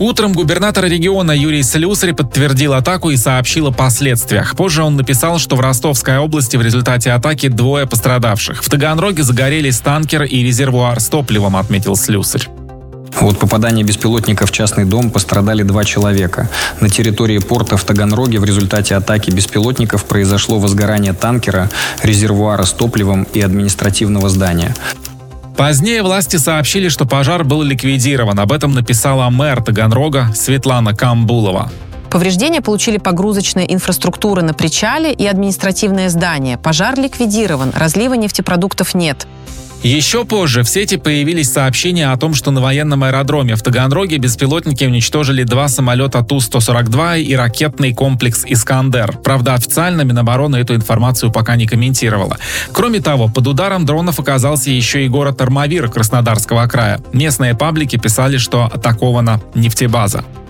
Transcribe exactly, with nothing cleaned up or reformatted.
Утром губернатор региона Юрий Слюсарь подтвердил атаку и сообщил о последствиях. Позже он написал, что в Ростовской области в результате атаки двое пострадавших. В Таганроге загорелись танкер и резервуар с топливом, отметил Слюсарь. От попадания беспилотника в частный дом пострадали два человека. На территории порта в Таганроге в результате атаки беспилотников произошло возгорание танкера, резервуара с топливом и административного здания. Позднее власти сообщили, что пожар был ликвидирован. Об этом написала мэр Таганрога Светлана Камбулова. Повреждения получили погрузочная инфраструктура на причале и административное здание. Пожар ликвидирован, разлива нефтепродуктов нет. Еще позже в сети появились сообщения о том, что на военном аэродроме в Таганроге беспилотники уничтожили два самолета Ту сто сорок два и ракетный комплекс «Искандер». Правда, официально Минобороны эту информацию пока не комментировала. Кроме того, под ударом дронов оказался еще и город Армавир Краснодарского края. Местные паблики писали, что атакована нефтебаза.